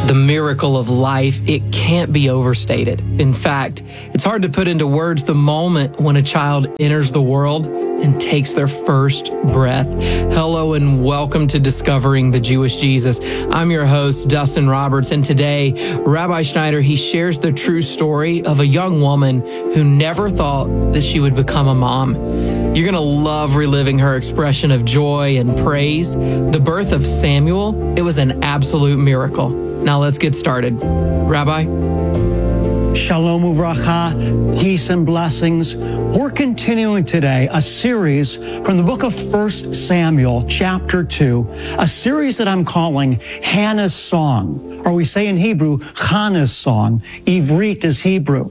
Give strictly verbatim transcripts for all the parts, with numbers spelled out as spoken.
The miracle of life, it can't be overstated. In fact, it's hard to put into words the moment when a child enters the world and takes their first breath. Hello and welcome to Discovering the Jewish Jesus. I'm your host, Dustin Roberts, and today, Rabbi Schneider, he shares the true story of a young woman who never thought that she would become a mom. You're going to love reliving her expression of joy and praise. The birth of Samuel, it was an absolute miracle. Now let's get started. Rabbi? Shalom uvracha, peace and blessings. We're continuing today a series from the book of First Samuel, chapter two, a series that I'm calling Hannah's Song, or we say in Hebrew, Hannah's Song. Ivrit is Hebrew.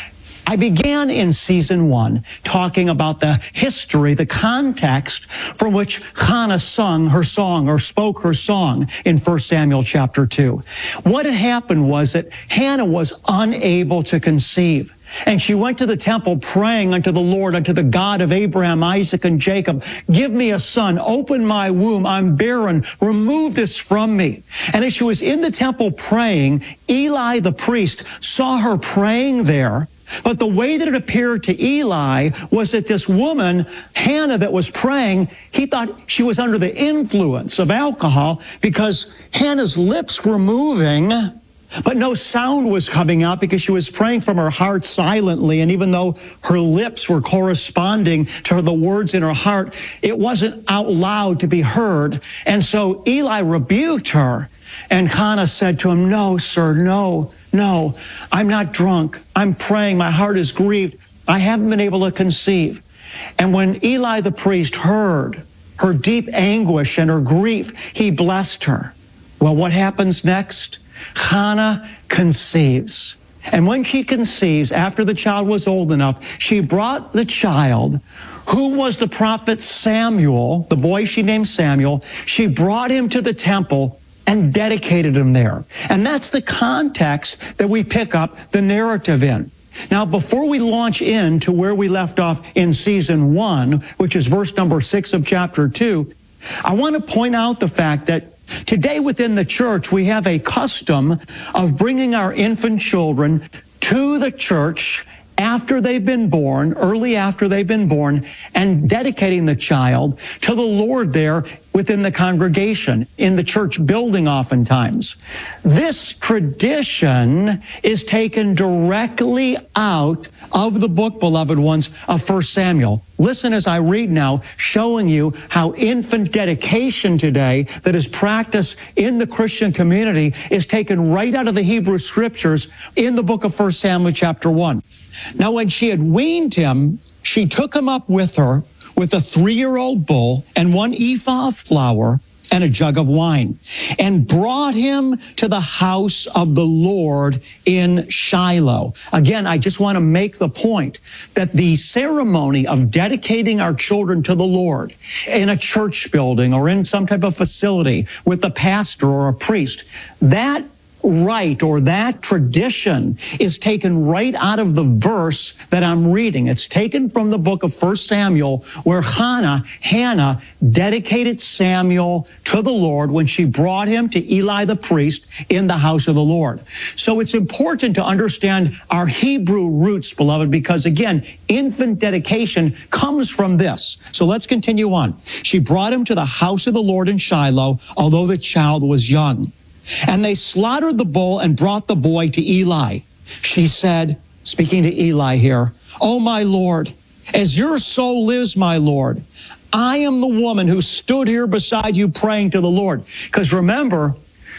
I began in season one talking about the history, the context from which Hannah sung her song or spoke her song in First Samuel chapter two. What had happened was that Hannah was unable to conceive. And she went to the temple praying unto the Lord, unto the God of Abraham, Isaac, and Jacob, give me a son, open my womb, I'm barren, remove this from me. And as she was in the temple praying, Eli the priest saw her praying there. But the way that it appeared to Eli was that this woman, Hannah, that was praying, he thought she was under the influence of alcohol because Hannah's lips were moving, but no sound was coming out because she was praying from her heart silently. And even though her lips were corresponding to the words in her heart, it wasn't out loud to be heard. And so Eli rebuked her, and Hannah said to him, no, sir, no. No, I'm not drunk. I'm praying. My heart is grieved. I haven't been able to conceive. And when Eli the priest heard her deep anguish and her grief, he blessed her. Well, what happens next? Hannah conceives. And when she conceives, after the child was old enough, she brought the child, who was the prophet Samuel, the boy she named Samuel. She brought him to the temple and dedicated him there. And that's the context that we pick up the narrative in. Now, before we launch into where we left off in season one, which is verse number six of chapter two, I want to point out the fact that today within the church, we have a custom of bringing our infant children to the church after they've been born, early after they've been born, and dedicating the child to the Lord there within the congregation, in the church building oftentimes. This tradition is taken directly out of the book, beloved ones, of First Samuel. Listen as I read now, showing you how infant dedication today that is practiced in the Christian community is taken right out of the Hebrew Scriptures in the book of First Samuel chapter one. Now, when she had weaned him, she took him up with her with a three-year-old bull and one ephah of flour and a jug of wine, and brought him to the house of the Lord in Shiloh. Again, I just want to make the point that the ceremony of dedicating our children to the Lord in a church building or in some type of facility with a pastor or a priest, that right or that tradition is taken right out of the verse that I'm reading. It's taken from the book of First Samuel, where Hannah, Hannah dedicated Samuel to the Lord when she brought him to Eli the priest in the house of the Lord. So it's important to understand our Hebrew roots, beloved, because again, infant dedication comes from this. So let's continue on. She brought him to the house of the Lord in Shiloh, although the child was young. And they slaughtered the bull and brought the boy to Eli. She said, speaking to Eli here, "Oh, my Lord, as your soul lives, my Lord, I am the woman who stood here beside you praying to the Lord." Because remember,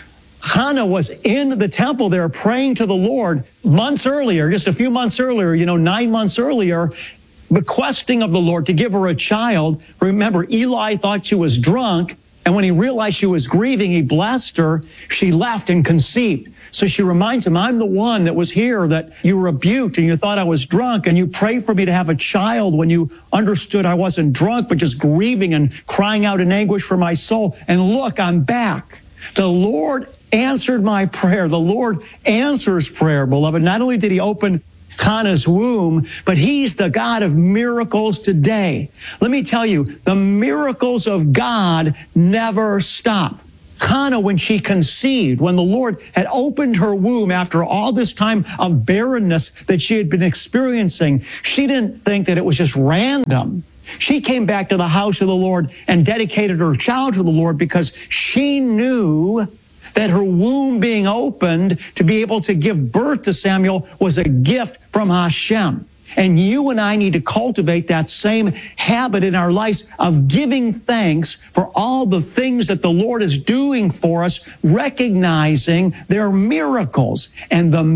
Hannah was in the temple there praying to the Lord months earlier, just a few months earlier, you know, nine months earlier, requesting of the Lord to give her a child. Remember, Eli thought she was drunk. And when he realized she was grieving, he blessed her. She left and conceived. So she reminds him, I'm the one that was here that you rebuked and you thought I was drunk, and you prayed for me to have a child when you understood I wasn't drunk, but just grieving and crying out in anguish for my soul. And look, I'm back. The Lord answered my prayer. The Lord answers prayer, beloved. Not only did he open Hannah's womb, but he's the God of miracles today. Let me tell you, the miracles of God never stop. Hannah, when she conceived, when the Lord had opened her womb after all this time of barrenness that she had been experiencing, she didn't think that it was just random. She came back to the house of the Lord and dedicated her child to the Lord because she knew that her womb being opened to be able to give birth to Samuel was a gift from Hashem. And you and I need to cultivate that same habit in our lives of giving thanks for all the things that the Lord is doing for us, recognizing they're miracles. And the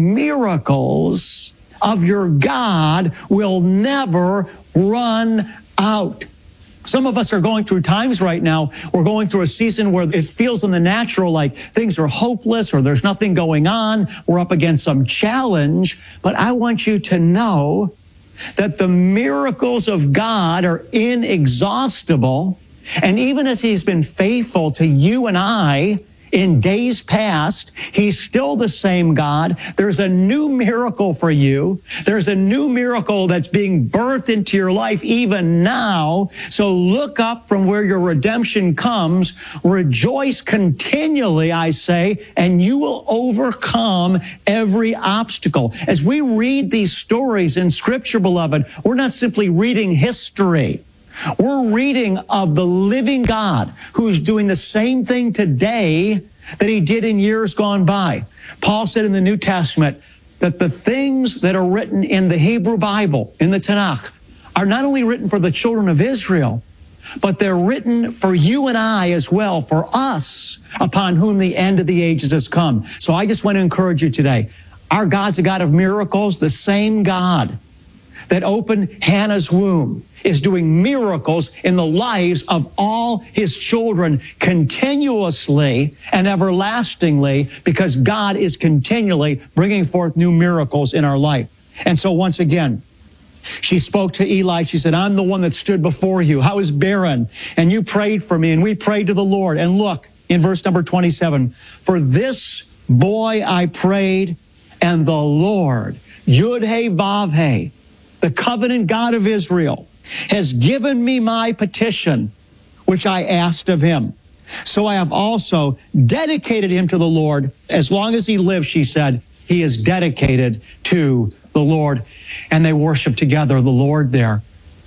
miracles of your God will never run out. Some of us are going through times right now. We're going through a season where it feels in the natural like things are hopeless or there's nothing going on. We're up against some challenge. But I want you to know that the miracles of God are inexhaustible. And even as he's been faithful to you and I in days past, he's still the same God. There's a new miracle for you. There's a new miracle that's being birthed into your life even now. So look up from where your redemption comes. Rejoice continually, I say, and you will overcome every obstacle. As we read these stories in Scripture, beloved, we're not simply reading history. We're reading of the living God who's doing the same thing today that he did in years gone by. Paul said in the New Testament that the things that are written in the Hebrew Bible, in the Tanakh, are not only written for the children of Israel, but they're written for you and I as well, for us, upon whom the end of the ages has come. So I just want to encourage you today. Our God's a God of miracles, the same God that opened Hannah's womb is doing miracles in the lives of all his children continuously and everlastingly, because God is continually bringing forth new miracles in our life. And so once again, she spoke to Eli. She said, I'm the one that stood before you. I was barren, and you prayed for me, and we prayed to the Lord. And look, in verse number twenty-seven, for this boy I prayed, and the Lord, Yud-He-Vav-He, the covenant God of Israel, has given me my petition, which I asked of him. So I have also dedicated him to the Lord. As long as he lives, she said, he is dedicated to the Lord. And they worship together the Lord there.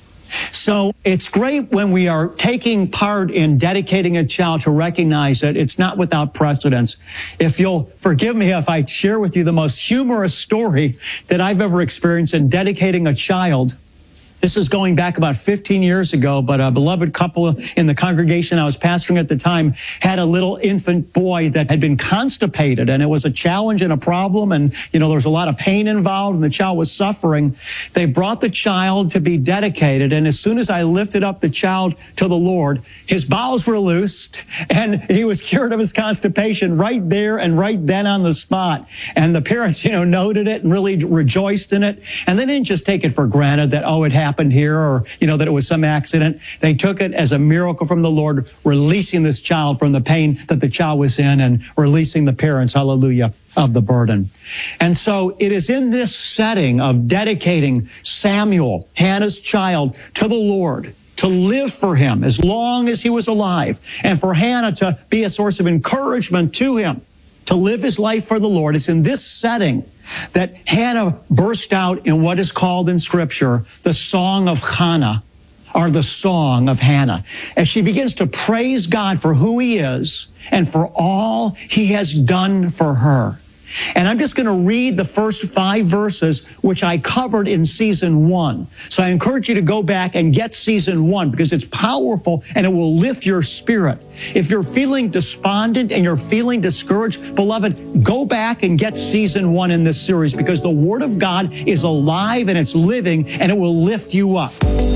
So it's great when we are taking part in dedicating a child to recognize that it's not without precedence. If you'll forgive me if I share with you the most humorous story that I've ever experienced in dedicating a child. This is going back about fifteen years ago, but a beloved couple in the congregation I was pastoring at the time had a little infant boy that had been constipated, and it was a challenge and a problem, and, you know, there was a lot of pain involved, and the child was suffering. They brought the child to be dedicated, and as soon as I lifted up the child to the Lord, his bowels were loosed, and he was cured of his constipation right there and right then on the spot. And the parents, you know, noted it and really rejoiced in it, and they didn't just take it for granted that, oh, it happened happened here, or, you know, that it was some accident. They took it as a miracle from the Lord, releasing this child from the pain that the child was in and releasing the parents, hallelujah, of the burden. And so it is in this setting of dedicating Samuel, Hannah's child, to the Lord, to live for him as long as he was alive, and for Hannah to be a source of encouragement to him, to live his life for the Lord. It's in this setting that Hannah burst out in what is called in Scripture the Song of Hannah, or the Song of Hannah, as she begins to praise God for who he is and for all he has done for her. And I'm just going to read the first five verses, which I covered in season one. So I encourage you to go back and get season one, because it's powerful and it will lift your spirit. If you're feeling despondent and you're feeling discouraged, beloved, go back and get season one in this series, because the Word of God is alive and it's living, and it will lift you up.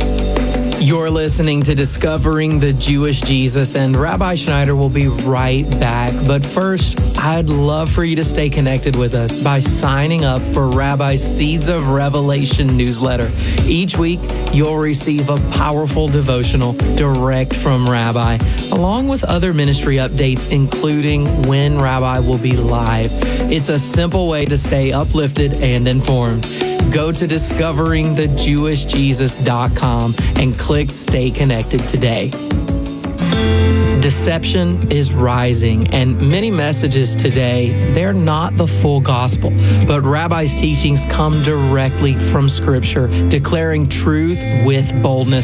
You're listening to Discovering the Jewish Jesus, and Rabbi Schneider will be right back. But first, I'd love for you to stay connected with us by signing up for Rabbi's Seeds of Revelation newsletter. Each week, you'll receive a powerful devotional direct from Rabbi, along with other ministry updates, including when Rabbi will be live. It's a simple way to stay uplifted and informed. Go to discovering the jewish jesus dot com and click Stay Connected today. Deception is rising, and many messages today, they're not the full gospel, but rabbis' teachings come directly from Scripture, declaring truth with boldness.